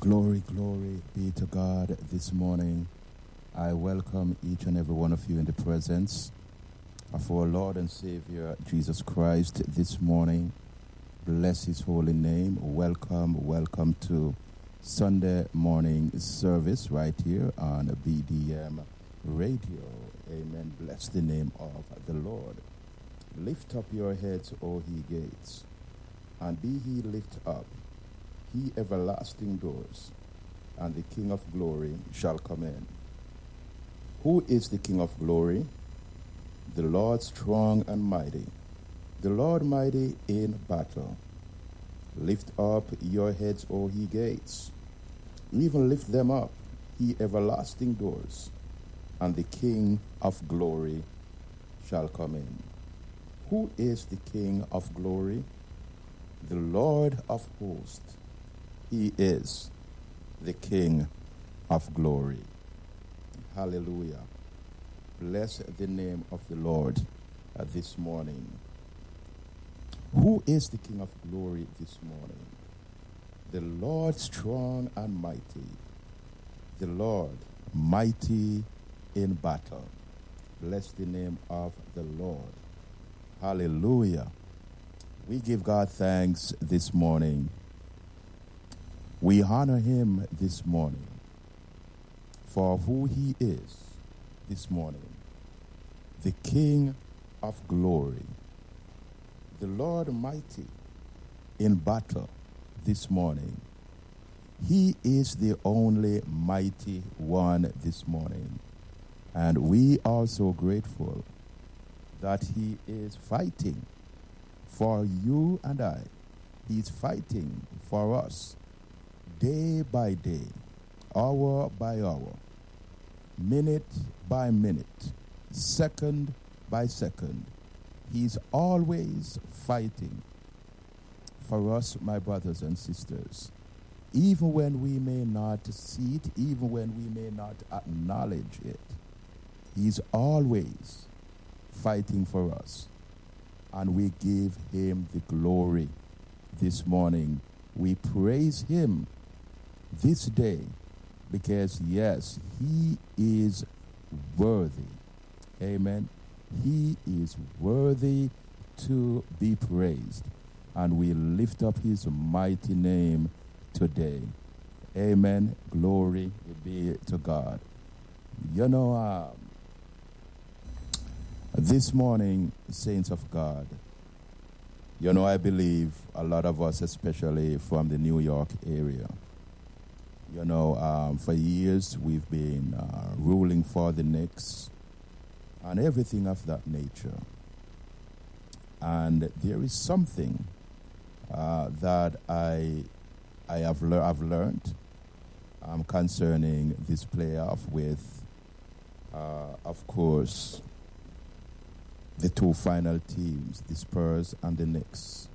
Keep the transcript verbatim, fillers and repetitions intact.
Glory, glory be to God this morning. I welcome each and every one of you in the presence of our Lord and Savior, Jesus Christ, this morning. Bless his holy name. Welcome, welcome to Sunday morning service right here on B D M Radio. Amen. Bless the name of the Lord. Lift up your heads, O ye gates, and be ye lifted up, ye everlasting doors, and the King of glory shall come in. Who is the King of glory? The Lord strong and mighty, the Lord mighty in battle. Lift up your heads, O ye gates, even lift them up, ye everlasting doors, and the King of glory shall come in. Who is the King of glory? The Lord of hosts. He is the King of glory. Hallelujah. Bless the name of the Lord uh, this morning. Who is the King of glory this morning? The Lord strong and mighty. The Lord mighty in battle. Bless the name of the Lord. Hallelujah. We give God thanks this morning. We honor him this morning for who he is this morning. The King of glory, the Lord mighty in battle this morning. He is the only mighty one this morning. And we are so grateful that he is fighting for you and I. He's fighting for us. Day by day, hour by hour, minute by minute, second by second, he's always fighting for us, my brothers and sisters. Even when we may not see it, even when we may not acknowledge it, he's always fighting for us. And we give him the glory this morning. We praise him this day, because yes, he is worthy. Amen. He is worthy to be praised. And we lift up his mighty name today. Amen. Glory be to God. You know, um, this morning, saints of God, you know, I believe a lot of us, especially from the New York area, You know, um, for years we've been uh, ruling for the Knicks and everything of that nature. And there is something uh, that I I have le- I've learned um, concerning this playoff with, uh, of course, the two final teams, the Spurs and the Knicks.